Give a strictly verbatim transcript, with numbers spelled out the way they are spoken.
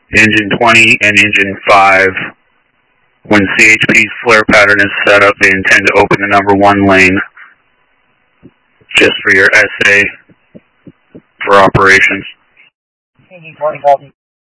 Engine twenty and engine five. When C H P's flare pattern is set up, they intend to open the number one lane just for your S A for operations. Engine twenty, copy.